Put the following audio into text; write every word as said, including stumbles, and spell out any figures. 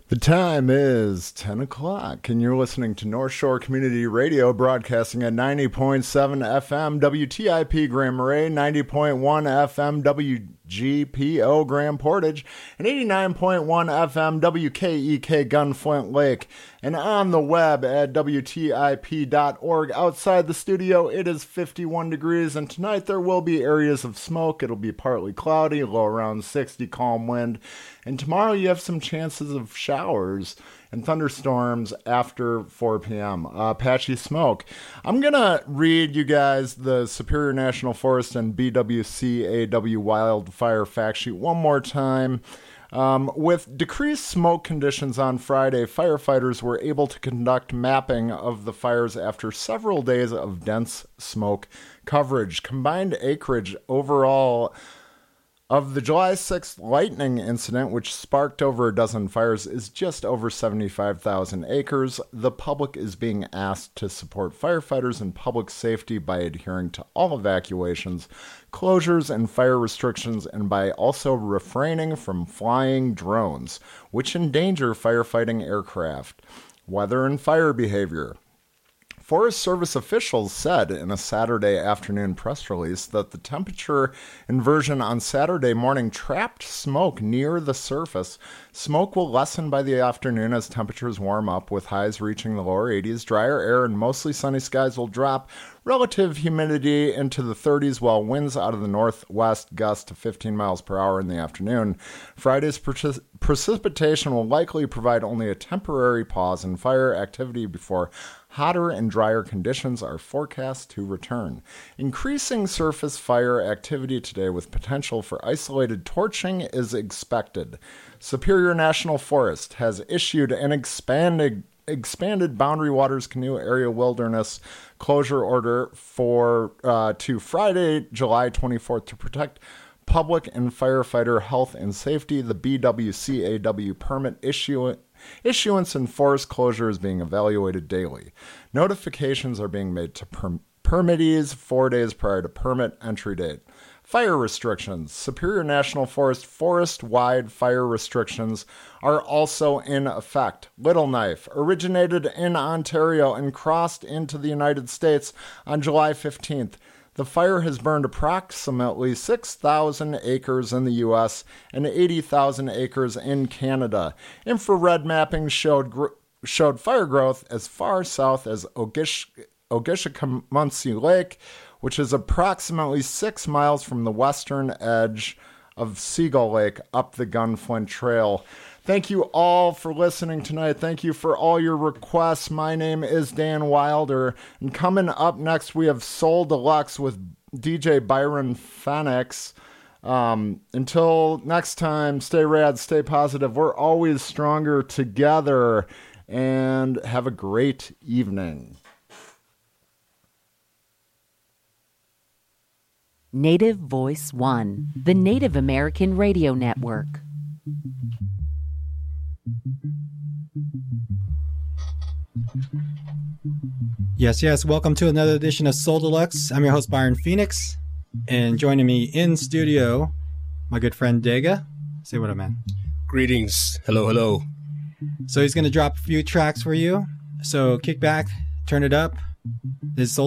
The time is ten o'clock, and you're listening to North Shore Community Radio, broadcasting at ninety point seven F M W T I P Grand Marais, ninety point one F M W G P O Grand Portage, and eighty-nine point one F M W K E K Gunflint Lake, and on the web at W T I P dot org. Outside the studio, it is fifty-one degrees, and tonight there will be areas of smoke. It'll be partly cloudy, low around sixty, calm wind, and tomorrow you have some chances of showers and thunderstorms after four p.m. Uh, patchy smoke. I'm going to read you guys the Superior National Forest and B W C A W wildfire fact sheet one more time. Um, with decreased smoke conditions on Friday, firefighters were able to conduct mapping of the fires after several days of dense smoke coverage. Combined acreage overall of the July sixth lightning incident, which sparked over a dozen fires, is just over seventy-five thousand acres. The public is being asked to support firefighters and public safety by adhering to all evacuations, closures, and fire restrictions, and by also refraining from flying drones, which endanger firefighting aircraft. Weather and fire behavior. Forest Service officials said in a Saturday afternoon press release that the temperature inversion on Saturday morning trapped smoke near the surface. Smoke will lessen by the afternoon as temperatures warm up, with highs reaching the lower eighties. Drier air and mostly sunny skies will drop relative humidity into the thirties, while winds out of the northwest gust to fifteen miles per hour in the afternoon. Friday's pre- precipitation will likely provide only a temporary pause in fire activity before hotter and drier conditions are forecast to return. Increasing surface fire activity today with potential for isolated torching is expected. Superior National Forest has issued an expanded expanded Boundary Waters Canoe Area Wilderness closure order for uh, to Friday, July twenty-fourth, to protect public and firefighter health and safety. The B W C A W permit issue Issuance and forest closure is being evaluated daily. Notifications are being made to per- permittees four days prior to permit entry date. Fire restrictions. Superior National Forest forest-wide fire restrictions are also in effect. Little Knife originated in Ontario and crossed into the United States on July fifteenth. The fire has burned approximately six thousand acres in the U S and eighty thousand acres in Canada. Infrared mapping showed gr- showed fire growth as far south as Ogish- Ogishikamutsi Lake, which is approximately six miles from the western edge of Seagull Lake up the Gunflint Trail. Thank you all for listening tonight. Thank you for all your requests. My name is Dan Wilder, and coming up next we have Soul Deluxe with D J Byron Phoenix. Um, until next time, stay rad, stay positive. We're always stronger together, and have a great evening. Native Voice One, the Native American Radio Network. Yes, yes. Welcome to another edition of Soul Deluxe. I'm your host, Byron Phoenix. And joining me in studio, my good friend Dega. Say what up, man. Greetings. Hello, hello. So he's going to drop a few tracks for you. So kick back, turn it up. This is Soul